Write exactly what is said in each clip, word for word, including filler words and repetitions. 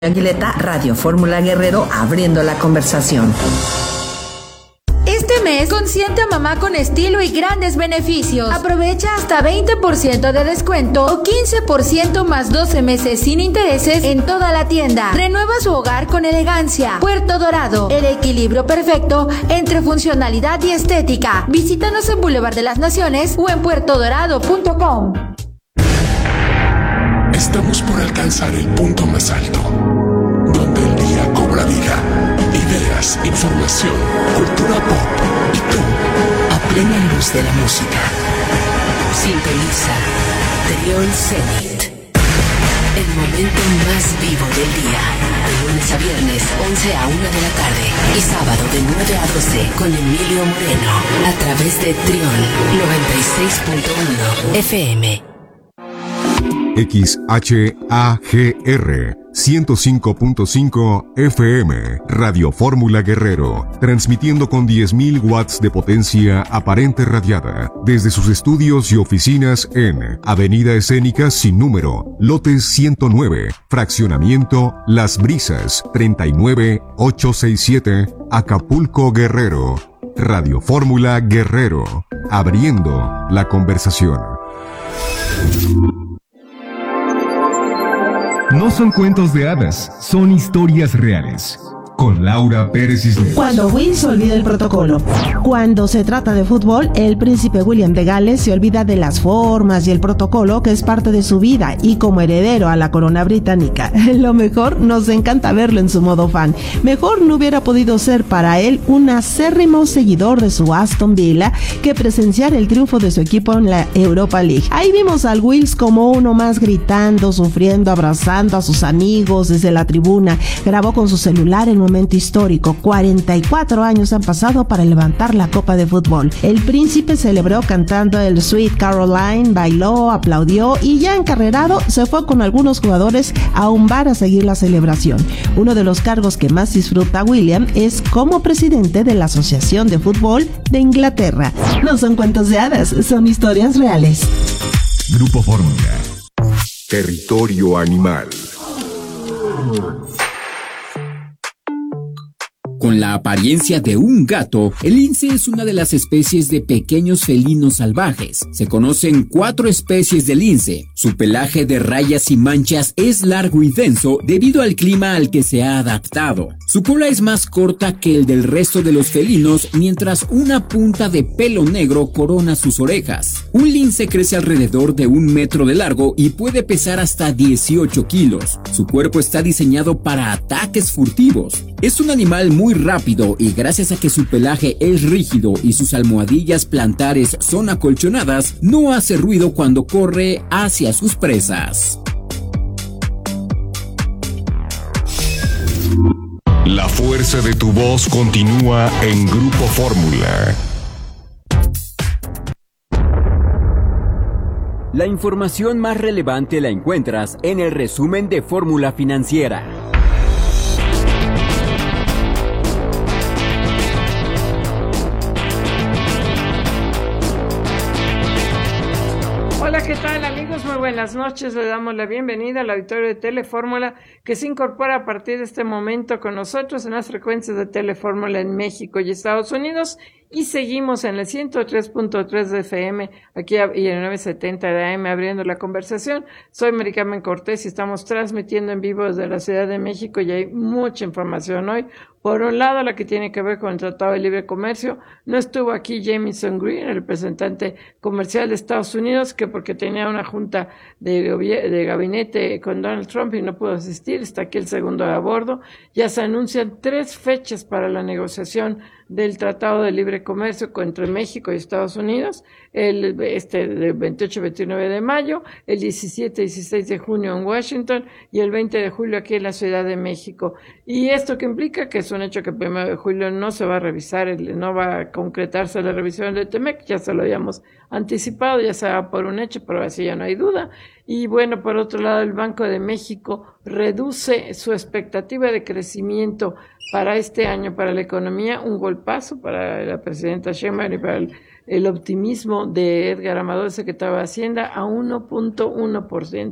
Aguileta, Radio Fórmula Guerrero, abriendo la conversación. Este mes consiente a mamá con estilo y grandes beneficios. Aprovecha hasta veinte por ciento de descuento o quince por ciento más doce meses sin intereses en toda la tienda. Renueva su hogar con elegancia. Puerto Dorado, el equilibrio perfecto entre funcionalidad y estética. Visítanos en Boulevard de las Naciones o en puerto dorado punto com. Estamos por alcanzar el punto más alto, donde el día cobra vida. Ideas, información, cultura pop y tú, a plena luz de la música. Sintoniza Trión Zenit, el momento más vivo del día. De lunes a viernes, once a una de la tarde. Y sábado de nueve a doce con Emilio Moreno. A través de Trión noventa y seis punto uno F M. X H A G R ciento cinco punto cinco F M, Radio Fórmula Guerrero, transmitiendo con diez mil watts de potencia aparente radiada, desde sus estudios y oficinas en Avenida Escénica sin número, lote ciento nueve, fraccionamiento Las Brisas, treinta y nueve mil ochocientos sesenta y siete, Acapulco, Guerrero. Radio Fórmula Guerrero, abriendo la conversación. No son cuentos de hadas, son historias reales. Con Laura Pérez Cisneros. Cuando Will se olvida el protocolo. Cuando se trata de fútbol, el príncipe William de Gales se olvida de las formas y el protocolo que es parte de su vida, y como heredero a la corona británica, lo mejor, nos encanta verlo en su modo fan. Mejor no hubiera podido ser para él un acérrimo seguidor de su Aston Villa que presenciar el triunfo de su equipo en la Europa League. Ahí vimos al Wills como uno más, gritando, sufriendo, abrazando a sus amigos desde la tribuna. Grabó con su celular el momento histórico. cuarenta y cuatro años han pasado para levantar la copa de fútbol. El príncipe celebró cantando el Sweet Caroline, bailó, aplaudió y ya encarrerado se fue con algunos jugadores a un bar a seguir la celebración. Uno de los cargos que más disfruta William es como presidente de la Asociación de Fútbol de Inglaterra. No son cuentos de hadas, son historias reales. Grupo Fórmula. Territorio animal. Con la apariencia de un gato, el lince es una de las especies de pequeños felinos salvajes. Se conocen cuatro especies de lince. Su pelaje de rayas y manchas es largo y denso debido al clima al que se ha adaptado. Su cola es más corta que el del resto de los felinos, mientras una punta de pelo negro corona sus orejas. Un lince crece alrededor de un metro de largo y puede pesar hasta dieciocho kilos. Su cuerpo está diseñado para ataques furtivos. Es un animal muy rápido y gracias a que su pelaje es rígido y sus almohadillas plantares son acolchonadas, no hace ruido cuando corre hacia sus presas. La fuerza de tu voz continúa en Grupo Fórmula. La información más relevante la encuentras en el resumen de Fórmula Financiera. Hola, ¿qué tal, amigos? Muy buenas noches. Le damos la bienvenida al auditorio de Telefórmula que se incorpora a partir de este momento con nosotros en las frecuencias de Telefórmula en México y Estados Unidos. Y seguimos en el ciento tres punto tres de F M, aquí y en el novecientos setenta de A M, abriendo la conversación. Soy Mari Carmen Cortés y estamos transmitiendo en vivo desde la Ciudad de México y hay mucha información hoy. Por un lado, la que tiene que ver con el Tratado de Libre Comercio. No estuvo aquí Jamieson Green, el representante comercial de Estados Unidos, que porque tenía una junta de, de gabinete con Donald Trump y no pudo asistir. Está aquí el segundo a bordo. Ya se anuncian tres fechas para la negociación del Tratado de Libre Comercio entre México y Estados Unidos, el este del veintiocho y veintinueve de mayo, el diecisiete y dieciséis de junio en Washington y el veinte de julio aquí en la Ciudad de México. Y esto que implica que es un hecho que el primero de julio no se va a revisar, el, no va a concretarse la revisión del T M E C, ya se lo habíamos anticipado, ya se va por un hecho, pero así ya no hay duda. Y bueno, por otro lado, el Banco de México reduce su expectativa de crecimiento para este año, para la economía, un golpazo para la presidenta Sheinbaum y para el, el optimismo de Edgar Amador, secretario de Hacienda, a uno punto uno por ciento.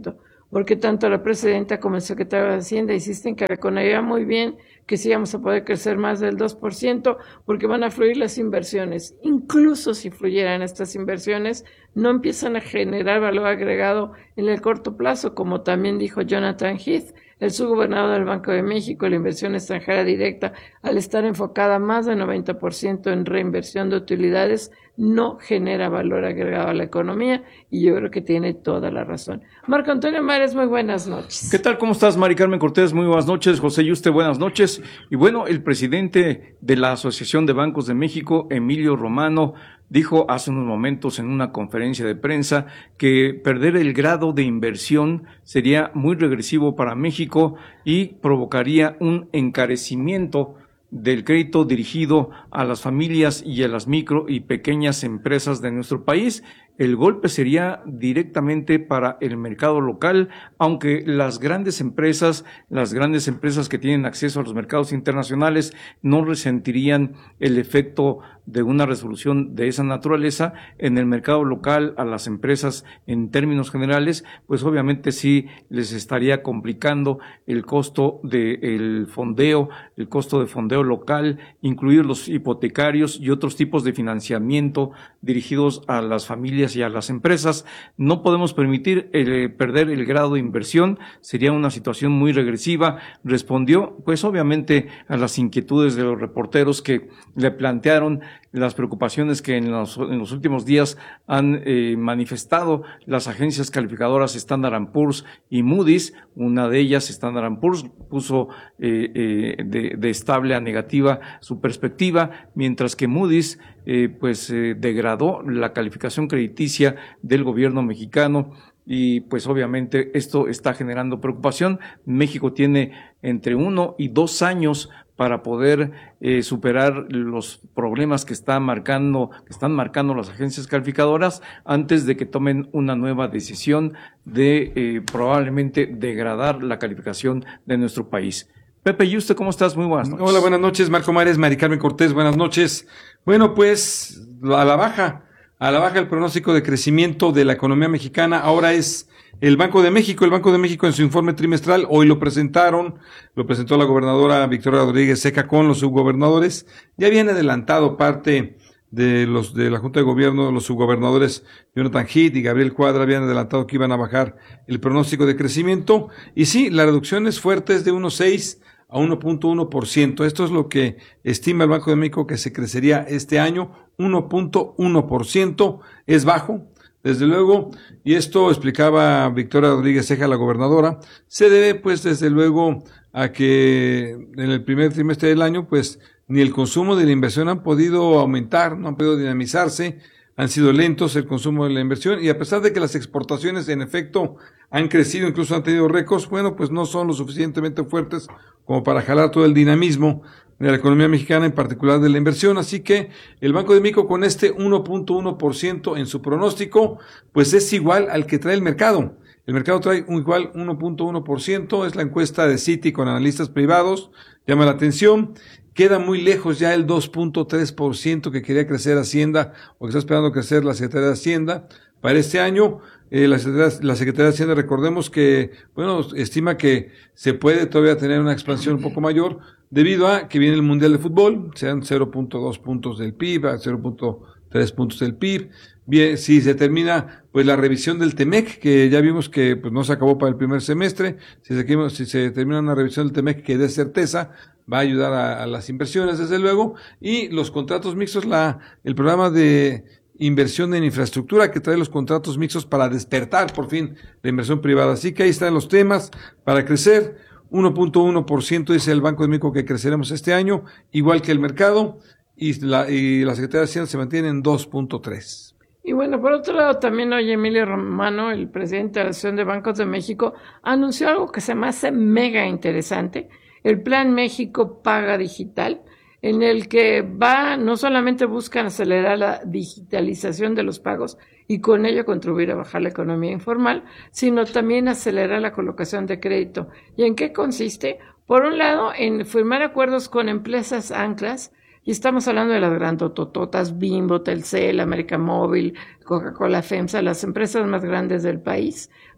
porque tanto la presidenta como el secretario de Hacienda insisten que la economía muy bien, que sí vamos a poder crecer más del dos por ciento, porque van a fluir las inversiones. Incluso si fluyeran estas inversiones, no empiezan a generar valor agregado en el corto plazo, como también dijo Jonathan Heath, el subgobernador del Banco de México. La inversión extranjera directa, al estar enfocada más del noventa por ciento en reinversión de utilidades, no genera valor agregado a la economía, y yo creo que tiene toda la razón. Marco Antonio Mares, muy buenas noches. ¿Qué tal? ¿Cómo estás, Mari Carmen Cortés? Muy buenas noches. José Yuste, buenas noches. Y bueno, el presidente de la Asociación de Bancos de México, Emilio Romano, dijo hace unos momentos en una conferencia de prensa que perder el grado de inversión sería muy regresivo para México y provocaría un encarecimiento del crédito dirigido a las familias y a las micro y pequeñas empresas de nuestro país. El golpe sería directamente para el mercado local, aunque las grandes empresas, las grandes empresas que tienen acceso a los mercados internacionales no resentirían el efecto de una resolución de esa naturaleza. En el mercado local, a las empresas en términos generales, pues obviamente sí les estaría complicando el costo del fondeo, el costo de fondeo local, incluir los hipotecarios y otros tipos de financiamiento dirigidos a las familias y a las empresas. No podemos permitir eh, perder el grado de inversión, sería una situación muy regresiva. Respondió, pues obviamente, a las inquietudes de los reporteros que le plantearon las preocupaciones que en los, en los últimos días han eh, manifestado las agencias calificadoras Standard and Poor's y Moody's. Una de ellas, Standard and Poor's, puso eh, eh, de, de estable a negativa su perspectiva, mientras que Moody's eh, pues eh, degradó la calificación crediticia del gobierno mexicano. Y pues obviamente esto está generando preocupación. México tiene entre uno y dos años para poder eh, superar los problemas que están marcando, que están marcando las agencias calificadoras antes de que tomen una nueva decisión de eh, probablemente degradar la calificación de nuestro país. Pepe, ¿y usted cómo estás? Muy buenas noches. Hola, buenas noches, Marco Mares, Mari Carmen Cortés, buenas noches. Bueno, pues a la baja, a la baja el pronóstico de crecimiento de la economía mexicana. Ahora es el Banco de México. El Banco de México en su informe trimestral, hoy lo presentaron, lo presentó la gobernadora Victoria Rodríguez Ceca con los subgobernadores. Ya habían adelantado parte de los de la Junta de Gobierno, los subgobernadores Jonathan Heath y Gabriel Cuadra habían adelantado que iban a bajar el pronóstico de crecimiento. Y sí, la reducción es fuerte, es de uno punto seis a uno punto uno por ciento. Esto es lo que estima el Banco de México que se crecería este año, uno punto uno por ciento. Es bajo, desde luego, y esto explicaba Victoria Rodríguez Ceja, la gobernadora, se debe pues desde luego a que en el primer trimestre del año pues ni el consumo de la inversión han podido aumentar, no han podido dinamizarse, han sido lentos el consumo de la inversión, y a pesar de que las exportaciones en efecto han crecido, incluso han tenido récords, bueno, pues no son lo suficientemente fuertes como para jalar todo el dinamismo de la economía mexicana, en particular de la inversión. Así que el Banco de México con este uno punto uno por ciento en su pronóstico, pues es igual al que trae el mercado. El mercado trae un igual uno punto uno por ciento, es la encuesta de Citi con analistas privados, llama la atención. Queda muy lejos ya el dos punto tres por ciento que quería crecer Hacienda, o que está esperando crecer la Secretaría de Hacienda para este año. Eh, la, Secretaría, la Secretaría de Hacienda, recordemos que, bueno, estima que se puede todavía tener una expansión un poco mayor, debido a que viene el Mundial de Fútbol, sean cero punto dos puntos del P I B, a cero punto tres puntos del P I B. Bien, si se termina pues la revisión del TEMEC, que ya vimos que pues no se acabó para el primer semestre, si se, si se termina una revisión del TEMEC que dé certeza, va a ayudar a, a las inversiones, desde luego, y los contratos mixtos, la el programa de inversión en infraestructura que trae los contratos mixtos para despertar por fin la inversión privada. Así que ahí están los temas para crecer. uno punto uno por ciento dice el Banco de México que creceremos este año, igual que el mercado, y la, y la Secretaría de Hacienda se mantiene en dos punto tres. Y bueno, por otro lado también hoy Emilio Romano, el presidente de la Asociación de Bancos de México, anunció algo que se me hace mega interesante, el Plan México Paga Digital, en el que va, no solamente buscan acelerar la digitalización de los pagos y con ello contribuir a bajar la economía informal, sino también acelerar la colocación de crédito. ¿Y en qué consiste? Por un lado, en firmar acuerdos con empresas anclas, y estamos hablando de las grandotototas, Bimbo, Telcel, América Móvil, Coca-Cola, FEMSA, las empresas más grandes del país,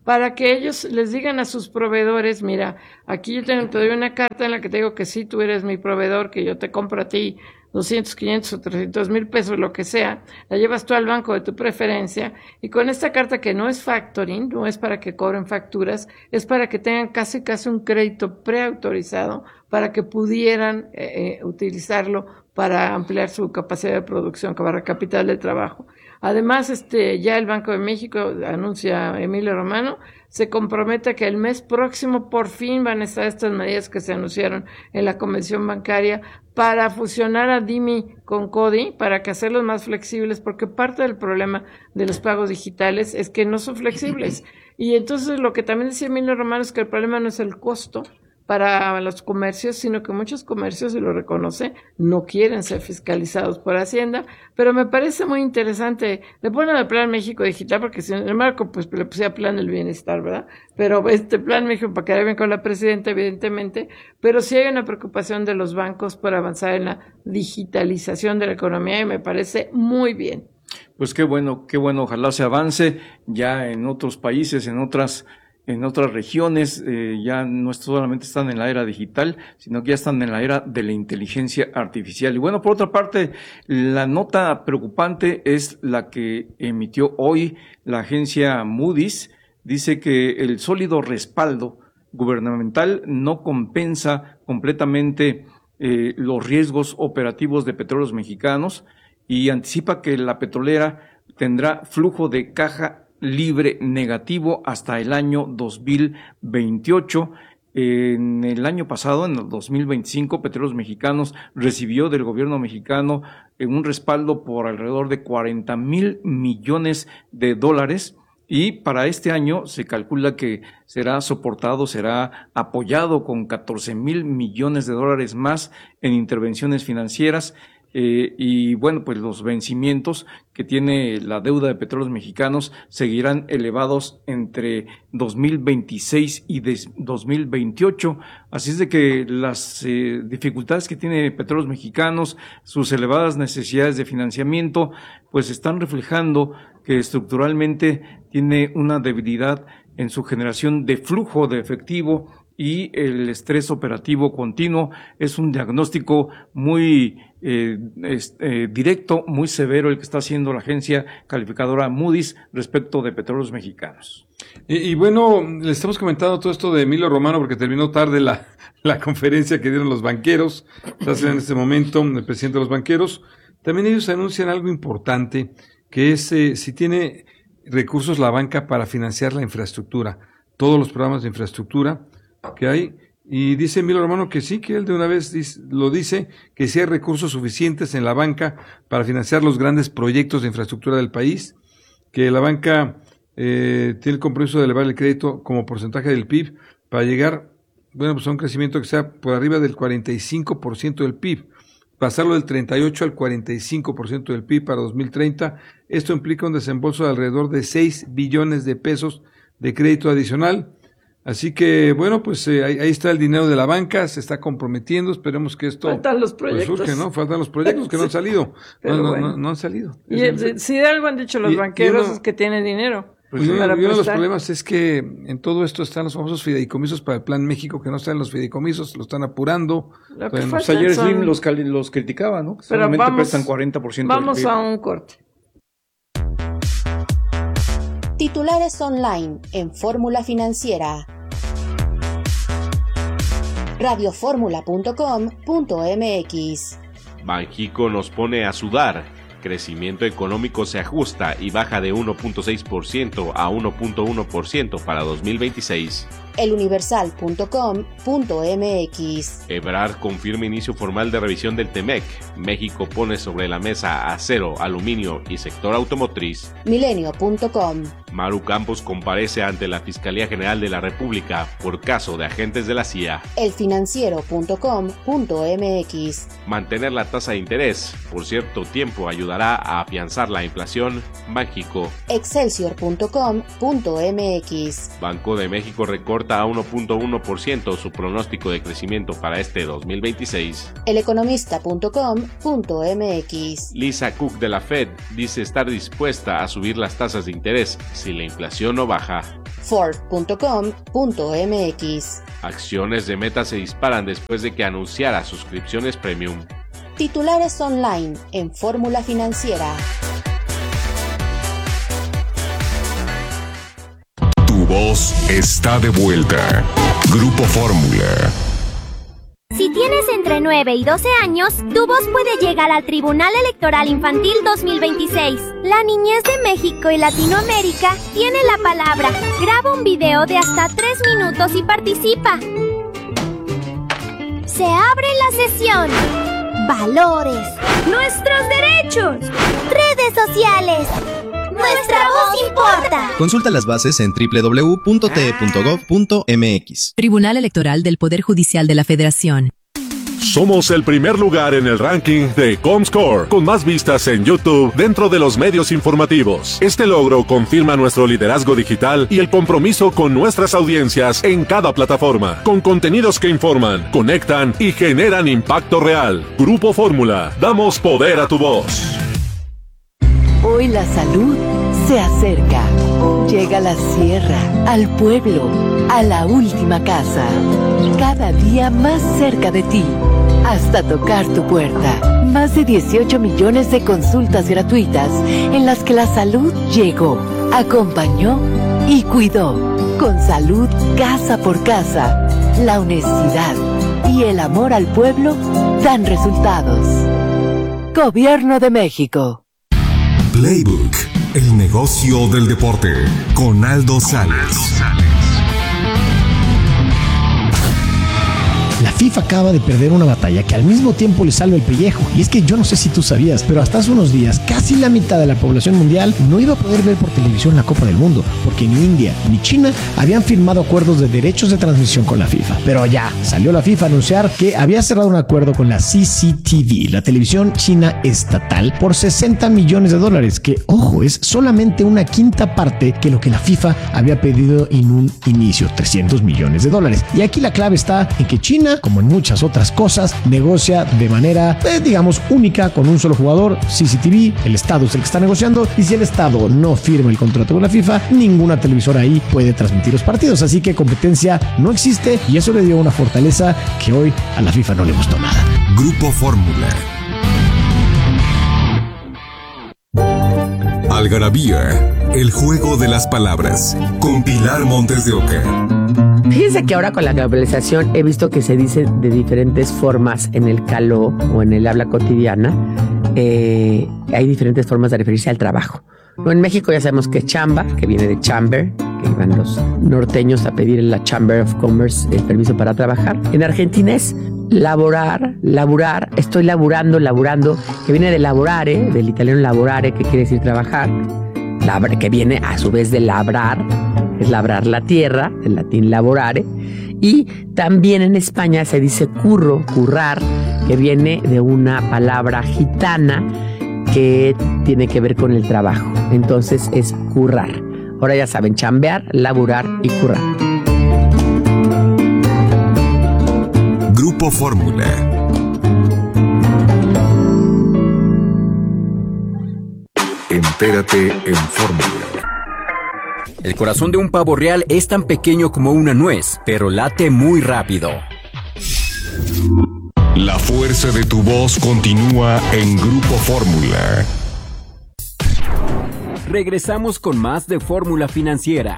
para que ellos les digan a sus proveedores, mira, aquí yo tengo, te doy una carta en la que te digo que sí, tú eres mi proveedor, que yo te compro a ti doscientos, quinientos o trescientos mil pesos, lo que sea, la llevas tú al banco de tu preferencia, y con esta carta que no es factoring, no es para que cobren facturas, es para que tengan casi casi un crédito preautorizado para que pudieran eh, utilizarlo para ampliar su capacidad de producción, para capital de trabajo. Además, este, ya el Banco de México, anuncia Emilio Romano, se compromete que el mes próximo por fin van a estar estas medidas que se anunciaron en la Convención Bancaria para fusionar a D I M I con CODI, para que hacerlos más flexibles, porque parte del problema de los pagos digitales es que no son flexibles. Y entonces lo que también decía Emilio Romano es que el problema no es el costo para los comercios, sino que muchos comercios, y lo reconoce, no quieren ser fiscalizados por Hacienda, pero me parece muy interesante. Le ponen el Plan México Digital, porque si en el marco, pues le pusía Plan del Bienestar, ¿verdad? Pero este Plan México, para quedar bien con la presidenta, evidentemente, pero sí hay una preocupación de los bancos por avanzar en la digitalización de la economía, y me parece muy bien. Pues qué bueno, qué bueno, ojalá se avance ya en otros países, en otras en otras regiones, eh, ya no solamente están en la era digital, sino que ya están en la era de la inteligencia artificial. Y bueno, por otra parte, la nota preocupante es la que emitió hoy la agencia Moody's. Dice que el sólido respaldo gubernamental no compensa completamente eh, los riesgos operativos de Petróleos Mexicanos, y anticipa que la petrolera tendrá flujo de caja libre negativo hasta el año dos mil veintiocho. En el año pasado, en el dos mil veinticinco, Petróleos Mexicanos recibió del gobierno mexicano un respaldo por alrededor de cuarenta mil millones de dólares, y para este año se calcula que será soportado, será apoyado con catorce mil millones de dólares más en intervenciones financieras. Eh, y bueno, pues los vencimientos que tiene la deuda de Petróleos Mexicanos seguirán elevados entre dos mil veintiséis y dos mil veintiocho. Así es de que las eh, dificultades que tiene Petróleos Mexicanos, sus elevadas necesidades de financiamiento, pues están reflejando que estructuralmente tiene una debilidad en su generación de flujo de efectivo, y el estrés operativo continuo es un diagnóstico muy eh, es, eh, directo, muy severo, el que está haciendo la agencia calificadora Moody's respecto de Petróleos Mexicanos. Y, y bueno, le estamos comentando todo esto de Emilio Romano porque terminó tarde la, la conferencia que dieron los banqueros. Está en este momento el presidente de los banqueros. También ellos anuncian algo importante, que es eh, si tiene recursos la banca para financiar la infraestructura, todos los programas de infraestructura que hay, y dice Emilio Romano que sí, que él de una vez dice, lo dice, que sí hay recursos suficientes en la banca para financiar los grandes proyectos de infraestructura del país, que la banca eh, tiene el compromiso de elevar el crédito como porcentaje del P I B para llegar, bueno, pues a un crecimiento que sea por arriba del cuarenta y cinco por ciento del P I B, pasarlo del treinta y ocho al cuarenta y cinco por ciento del P I B para dos mil treinta. Esto implica un desembolso de alrededor de seis billones de pesos de crédito adicional. Así que, bueno, pues eh, ahí, ahí está el dinero de la banca, se está comprometiendo, esperemos que esto... Faltan los proyectos. Pues surge, ¿no? Faltan los proyectos que no han salido, no, no, bueno. no, no han salido. Y el, si de algo han dicho los y, banqueros y uno, es que tienen dinero. Pues uno, uno de los problemas es que en todo esto están los famosos fideicomisos para el Plan México, que no están los fideicomisos, lo están apurando. Lo que pues ayer son... Slim los, los criticaba, ¿no? Que Pero solamente vamos, prestan cuarenta por ciento vamos del P I B. a un corte. Titulares online en Fórmula Financiera. radio fórmula punto com punto m x. Banxico nos pone a sudar. Crecimiento económico se ajusta y baja de uno punto seis por ciento a uno punto uno por ciento para dos mil veintiséis. el universal punto com punto m x. Ebrard confirma inicio formal de revisión del Temec. México pone sobre la mesa acero, aluminio y sector automotriz. milenio punto com. Maru Campos comparece ante la Fiscalía General de la República por caso de agentes de la C I A. el financiero punto com punto m x. Mantener la tasa de interés por cierto tiempo ayudará a afianzar la inflación. México. excelsior punto com punto m x. Banco de México recorta a uno punto uno por ciento su pronóstico de crecimiento para este dos mil veintiséis. el economista punto com punto m x. Lisa Cook de la Fed dice estar dispuesta a subir las tasas de interés si la inflación no baja. Ford punto com punto m x. Acciones de Meta se disparan después de que anunciara suscripciones premium. Titulares online en Fórmula Financiera. Tu voz está de vuelta. Grupo Fórmula. Si tienes entre nueve y doce años, tu voz puede llegar al Tribunal Electoral Infantil dos mil veintiséis. La niñez de México y Latinoamérica tiene la palabra. Graba un video de hasta tres minutos y participa. Se abre la sesión. Valores. Nuestros derechos. Redes sociales. Nuestra voz importa. Consulta las bases en doble u doble u doble u punto t e punto gov punto m x. Tribunal Electoral del Poder Judicial de la Federación. Somos el primer lugar en el ranking de Comscore, con más vistas en YouTube dentro de los medios informativos. Este logro confirma nuestro liderazgo digital y el compromiso con nuestras audiencias en cada plataforma, con contenidos que informan, conectan y generan impacto real. Grupo Fórmula, damos poder a tu voz. Hoy la salud se acerca. Llega a la sierra, al pueblo, a la última casa. Cada día más cerca de ti, hasta tocar tu puerta. Más de dieciocho millones de consultas gratuitas en las que la salud llegó, acompañó y cuidó. Con salud casa por casa, la honestidad y el amor al pueblo dan resultados. Gobierno de México. Playbook, el negocio del deporte, con Aldo Sales. La FIFA acaba de perder una batalla que al mismo tiempo le salva el pellejo. Y es que yo no sé si tú sabías, pero hasta hace unos días casi la mitad de la población mundial no iba a poder ver por televisión la Copa del Mundo, porque ni India ni China habían firmado acuerdos de derechos de transmisión con la FIFA. Pero ya salió la FIFA a anunciar que había cerrado un acuerdo con la C C T V, la televisión china estatal, por sesenta millones de dólares, que, ojo, es solamente una quinta parte que lo que la FIFA había pedido en un inicio, trescientos millones de dólares. Y aquí la clave está en que China, como en muchas otras cosas, negocia de manera, eh, digamos, única con un solo jugador, C C T V. El Estado es el que está negociando, y si el Estado no firma el contrato con la FIFA, ninguna televisora ahí puede transmitir los partidos. Así que competencia no existe, y eso le dio una fortaleza que hoy a la FIFA no le gustó nada. Grupo Fórmula. Algarabía, el juego de las palabras, con Pilar Montes de Oca. Fíjense que ahora con la globalización he visto que se dice de diferentes formas en el caló o en el habla cotidiana. Eh, hay diferentes formas de referirse al trabajo. ¿No? En México ya sabemos que chamba, que viene de chamber, que iban los norteños a pedir en la Chamber of Commerce el permiso para trabajar. En Argentina es laborar, laburar, estoy laburando, laburando, que viene de laborare, del italiano laborare, que quiere decir trabajar, Labra, que viene a su vez de labrar, es labrar la tierra, en latín laborare. Y también en España se dice curro, currar, que viene de una palabra gitana que tiene que ver con el trabajo. Entonces es currar. Ahora ya saben, chambear, laburar y currar. Grupo Fórmula. Entérate en Fórmula. El corazón de un pavo real es tan pequeño como una nuez, pero late muy rápido. La fuerza de tu voz continúa en Grupo Fórmula. Regresamos con más de Fórmula Financiera.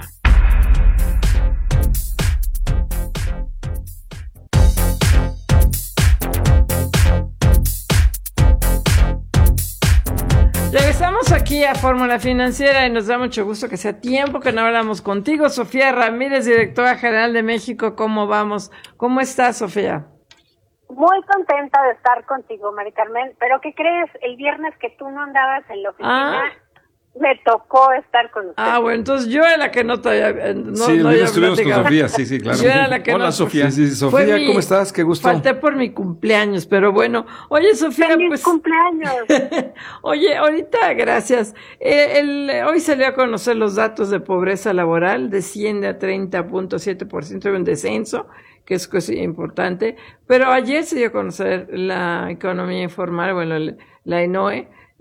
Regresamos aquí a Fórmula Financiera y nos da mucho gusto que sea tiempo que no hablamos contigo. Sofía Ramírez, directora general de México, ¿cómo vamos? ¿Cómo estás, Sofía? Muy contenta de estar contigo, Mari Carmen, pero ¿qué crees? El viernes que tú no andabas en la oficina, ah. me tocó estar con usted. Ah, bueno, entonces yo era la que no todavía... No, sí, no estuvimos con Sofía, sí, sí, claro. Yo era la que Hola, no, Sofía. Sí, sí, Sofía, mi, ¿cómo estás? Qué gusto. Falté por mi cumpleaños, pero bueno. Oye, Sofía, ¡Feliz pues... cumpleaños! Oye, ahorita, gracias. Eh, el, hoy salió a conocer los datos de pobreza laboral, desciende a treinta punto siete por ciento, de un descenso, que es cosa importante, pero ayer se dio a conocer la economía informal, bueno, la E N O E,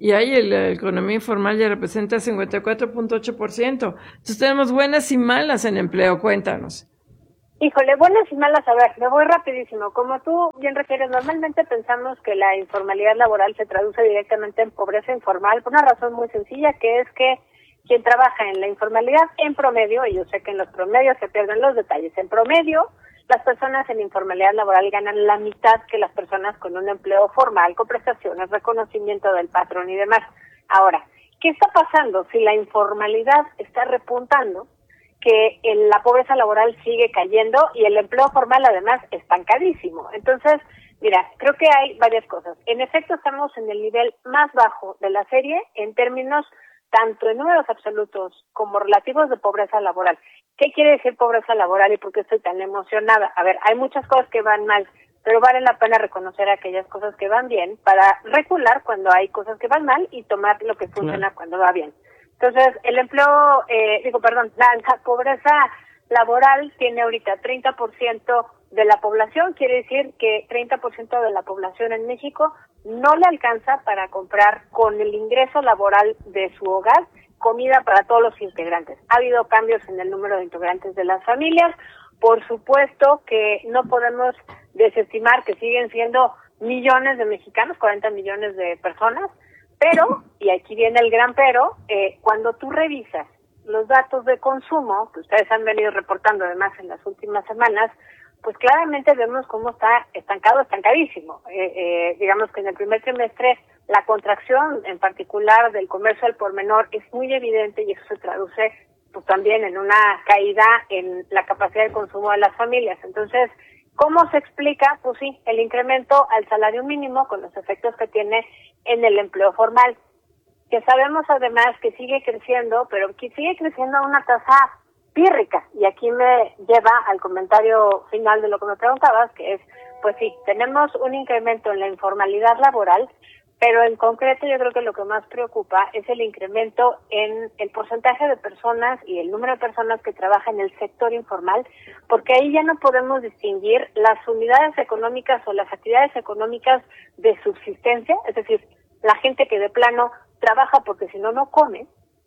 y ahí el, la economía informal ya representa cincuenta y cuatro punto ocho por ciento. Entonces tenemos buenas y malas en empleo, cuéntanos. Híjole, buenas y malas, a ver, me voy rapidísimo. Como tú bien refieres, normalmente pensamos que la informalidad laboral se traduce directamente en pobreza informal por una razón muy sencilla, que es que quien trabaja en la informalidad en promedio, y yo sé que en los promedios se pierden los detalles, en promedio las personas en informalidad laboral ganan la mitad que las personas con un empleo formal, con prestaciones, reconocimiento del patrón y demás. Ahora, ¿qué está pasando si la informalidad está repuntando? Que el, la pobreza laboral sigue cayendo y el empleo formal además estancadísimo. Entonces, mira, creo que hay varias cosas. En efecto, estamos en el nivel más bajo de la serie en términos tanto en números absolutos como relativos de pobreza laboral. ¿Qué quiere decir pobreza laboral y por qué estoy tan emocionada? A ver, hay muchas cosas que van mal, pero vale la pena reconocer aquellas cosas que van bien para recular cuando hay cosas que van mal y tomar lo que funciona claro. cuando va bien. Entonces, el empleo, eh, digo, perdón, la, la pobreza laboral tiene ahorita treinta por ciento de la población, quiere decir que treinta por ciento de la población en México no le alcanza para comprar con el ingreso laboral de su hogar comida para todos los integrantes. Ha habido cambios en el número de integrantes de las familias, por supuesto que no podemos desestimar que siguen siendo millones de mexicanos, cuarenta millones de personas, pero, y aquí viene el gran pero, eh, cuando tú revisas los datos de consumo, que ustedes han venido reportando además en las últimas semanas, pues claramente vemos cómo está estancado, estancadísimo. Eh, eh, digamos que en el primer trimestre la contracción en particular del comercio al por menor es muy evidente y eso se traduce pues también en una caída en la capacidad de consumo de las familias. Entonces, ¿cómo se explica? Pues sí, el incremento al salario mínimo con los efectos que tiene en el empleo formal, que sabemos además que sigue creciendo, pero que sigue creciendo a una tasa pírrica. Y aquí me lleva al comentario final de lo que me preguntabas, que es, pues sí, tenemos un incremento en la informalidad laboral, pero en concreto yo creo que lo que más preocupa es el incremento en el porcentaje de personas y el número de personas que trabajan en el sector informal, porque ahí ya no podemos distinguir las unidades económicas o las actividades económicas de subsistencia, es decir, la gente que de plano trabaja porque si no, no come,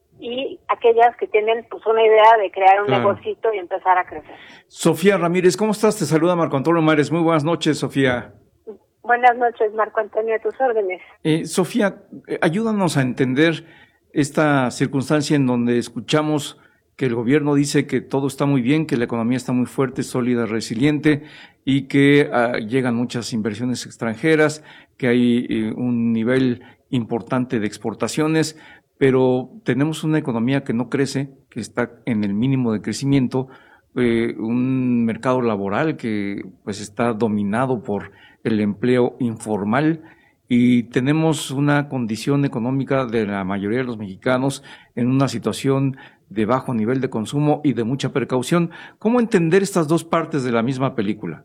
y aquellas que tienen pues una idea de crear un claro. negocito y empezar a crecer. Sofía Ramírez, ¿cómo estás? Te saluda Marco Antonio Mares. Muy buenas noches, Sofía. Buenas noches, Marco Antonio, a tus órdenes. Eh, Sofía, eh, ayúdanos a entender esta circunstancia en donde escuchamos que el gobierno dice que todo está muy bien, que la economía está muy fuerte, sólida, resiliente y que uh, llegan muchas inversiones extranjeras, que hay eh, un nivel importante de exportaciones, pero tenemos una economía que no crece, que está en el mínimo de crecimiento, eh, un mercado laboral que pues está dominado por el empleo informal y tenemos una condición económica de la mayoría de los mexicanos en una situación de bajo nivel de consumo y de mucha precaución. ¿Cómo entender estas dos partes de la misma película?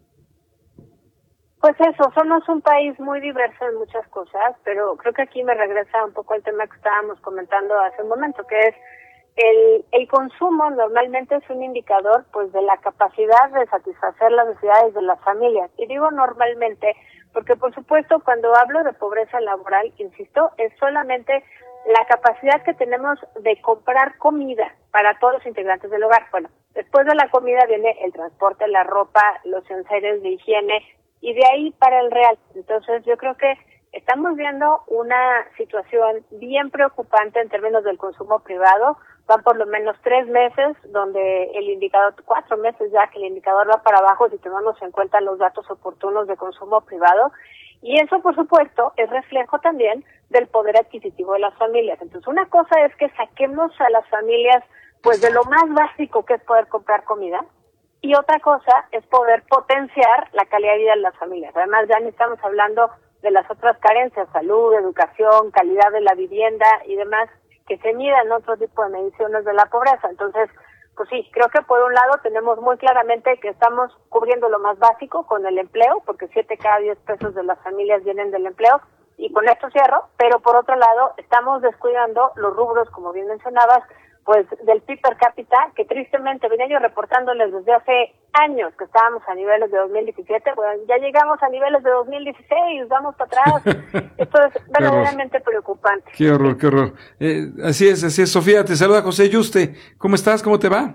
Pues eso, somos un país muy diverso en muchas cosas, pero creo que aquí me regresa un poco el tema que estábamos comentando hace un momento, que es el, el consumo normalmente es un indicador pues de la capacidad de satisfacer las necesidades de las familias. Y digo normalmente porque, por supuesto, cuando hablo de pobreza laboral, insisto, es solamente la capacidad que tenemos de comprar comida para todos los integrantes del hogar. Bueno, después de la comida viene el transporte, la ropa, los enseres de higiene, y de ahí para el real. Entonces yo creo que estamos viendo una situación bien preocupante en términos del consumo privado. Van por lo menos tres meses donde el indicador, cuatro meses ya que el indicador va para abajo si tomamos en cuenta los datos oportunos de consumo privado. Y eso, por supuesto, es reflejo también del poder adquisitivo de las familias. Entonces una cosa es que saquemos a las familias pues de lo más básico que es poder comprar comida, y otra cosa es poder potenciar la calidad de vida de las familias. Además, ya ni estamos hablando de las otras carencias, salud, educación, calidad de la vivienda y demás, que se midan otro tipo de mediciones de la pobreza. Entonces, pues sí, creo que por un lado tenemos muy claramente que estamos cubriendo lo más básico con el empleo, porque siete cada diez pesos de las familias vienen del empleo, y con esto cierro, pero por otro lado estamos descuidando los rubros, como bien mencionabas, pues del P I B per cápita, que tristemente venía yo reportándoles desde hace años que estábamos a niveles de dos mil diecisiete, bueno, ya llegamos a niveles de dos mil dieciséis, vamos para atrás. Esto es verdaderamente preocupante. Qué horror, qué horror. Eh, así es, así es, Sofía, te saluda José Yuste. ¿Cómo estás? ¿Cómo te va?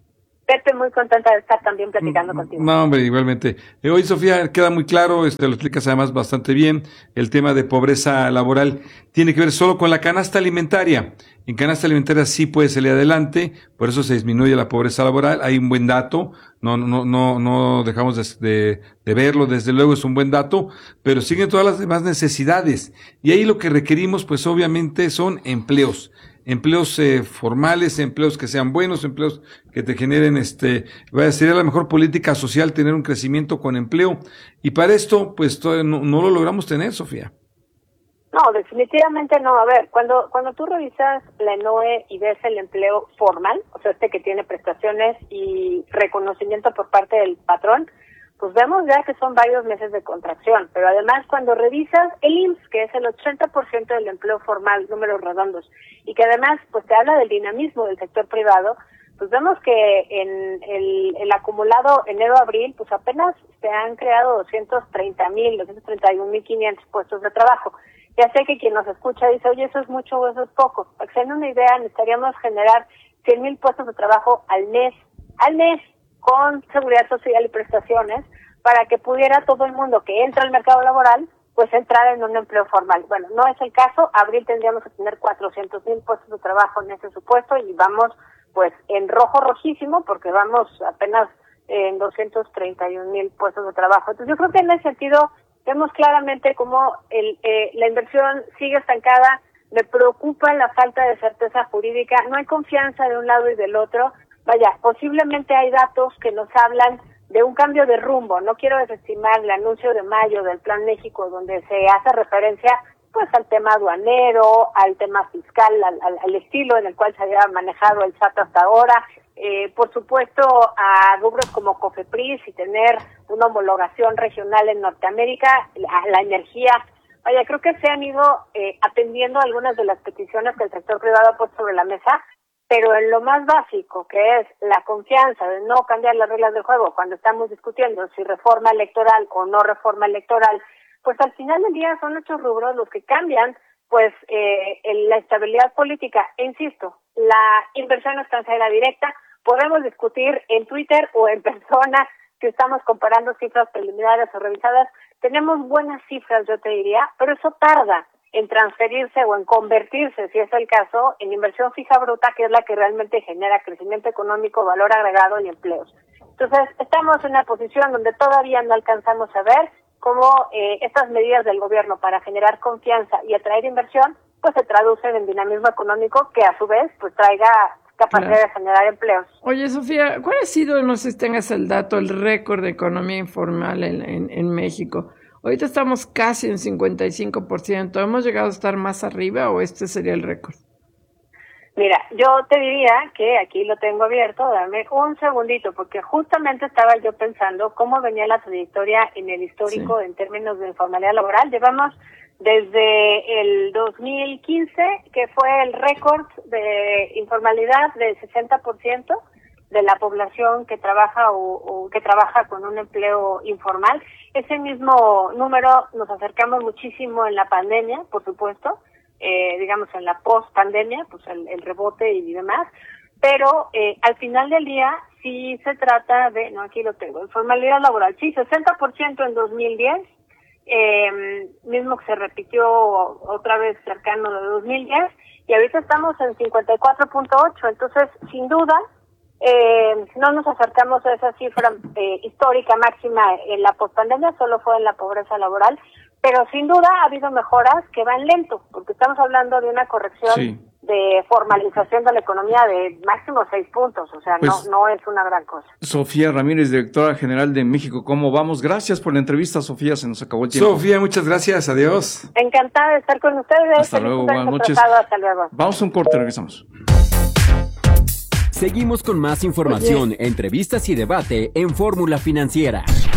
Pepe, muy contenta de estar también platicando contigo. No, hombre, igualmente. Eh, hoy, Sofía, queda muy claro, este, lo explicas además bastante bien, el tema de pobreza laboral tiene que ver solo con la canasta alimentaria. En canasta alimentaria sí puede salir adelante, por eso se disminuye la pobreza laboral. Hay un buen dato, no, no, no, no dejamos de, de, de verlo, desde luego es un buen dato, pero siguen todas las demás necesidades. Y ahí lo que requerimos, pues obviamente, son empleos. Empleos eh, formales, empleos que sean buenos, empleos que te generen, este, sería la mejor política social tener un crecimiento con empleo. Y para esto, pues, todavía no, no lo logramos tener, Sofía. No, definitivamente no. A ver, cuando cuando tú revisas la ENOE y ves el empleo formal, o sea, este que tiene prestaciones y reconocimiento por parte del patrón, pues vemos ya que son varios meses de contracción. Pero además, cuando revisas el I M S S, que es el ochenta por ciento del empleo formal, números redondos, y que además pues te habla del dinamismo del sector privado, pues vemos que en el, el acumulado enero-abril, pues apenas se han creado doscientos treinta mil, doscientos treinta y un mil quinientos puestos de trabajo. Ya sé que quien nos escucha dice, oye, eso es mucho o eso es poco. Para que se den una idea, necesitaríamos generar cien mil puestos de trabajo al mes, al mes, con seguridad social y prestaciones, para que pudiera todo el mundo que entra al mercado laboral, pues entrar en un empleo formal. Bueno, no es el caso. Abril tendríamos que tener cuatrocientos mil puestos de trabajo en ese supuesto y vamos pues en rojo rojísimo porque vamos apenas en doscientos treinta y un mil puestos de trabajo. Entonces yo creo que en ese sentido vemos claramente cómo el, eh, la inversión sigue estancada. Me preocupa la falta de certeza jurídica, no hay confianza de un lado y del otro. Vaya, posiblemente hay datos que nos hablan de un cambio de rumbo. No quiero desestimar el anuncio de mayo del Plan México, donde se hace referencia pues al tema aduanero, al tema fiscal, al, al, al estilo en el cual se había manejado el S A T hasta ahora, eh, por supuesto a rubros como COFEPRIS y tener una homologación regional en Norteamérica, la, la energía. Vaya, creo que se han ido eh, atendiendo algunas de las peticiones que el sector privado ha puesto sobre la mesa, pero en lo más básico, que es la confianza de no cambiar las reglas del juego cuando estamos discutiendo si reforma electoral o no reforma electoral, pues al final del día son estos rubros los que cambian pues eh, en la estabilidad política. E insisto, la inversión extranjera directa, podemos discutir en Twitter o en persona si estamos comparando cifras preliminares o revisadas. Tenemos buenas cifras, yo te diría, pero eso tarda en transferirse o en convertirse, si es el caso, en inversión fija bruta, que es la que realmente genera crecimiento económico, valor agregado y empleos. Entonces, estamos en una posición donde todavía no alcanzamos a ver cómo eh, estas medidas del gobierno para generar confianza y atraer inversión, pues se traducen en dinamismo económico que a su vez pues traiga capacidad claro. de generar empleos. Oye, Sofía, ¿cuál ha sido, no sé si tengas el dato, el récord de economía informal en, en, en México? Ahorita estamos casi en cincuenta y cinco por ciento. ¿Hemos llegado a estar más arriba o este sería el récord? Mira, yo te diría que aquí lo tengo abierto, dame un segundito, porque justamente estaba yo pensando cómo venía la trayectoria en el histórico sí. en términos de informalidad laboral. Llevamos desde el dos mil quince, que fue el récord de informalidad del sesenta por ciento de la población que trabaja o, o que trabaja con un empleo informal. Ese mismo número nos acercamos muchísimo en la pandemia, por supuesto, eh, digamos en la post-pandemia, pues el, el rebote y demás, pero eh, al final del día sí se trata de, no, aquí lo tengo, informalidad laboral, sí, sesenta por ciento en dos mil diez, eh, mismo que se repitió otra vez cercano de dos mil diez, y ahorita estamos en cincuenta y cuatro punto ocho, entonces sin duda, Eh, no nos acercamos a esa cifra eh, histórica máxima en la pospandemia, solo fue en la pobreza laboral, pero sin duda ha habido mejoras que van lento, porque estamos hablando de una corrección sí. de formalización de la economía de máximo seis puntos, o sea, pues, no no es una gran cosa. Sofía Ramírez, directora general de México, ¿cómo vamos? Gracias por la entrevista, Sofía, se nos acabó el tiempo. Sofía, muchas gracias, adiós. Encantada de estar con ustedes. Hasta luego, buenas noches. Hasta luego. Vamos a un corte, regresamos. Seguimos con más información, Oye. entrevistas y debate en Fórmula Financiera.